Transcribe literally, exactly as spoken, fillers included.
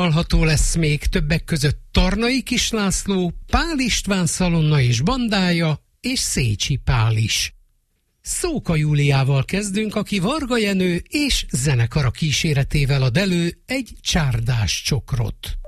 hallható lesz még többek között Tarnai Kis László, Pál István szalonna és bandája, és Szécsi Pál is. Szóka Júliával kezdünk, aki Varga Jenő és zenekara kíséretével ad elő egy csárdás csokrot.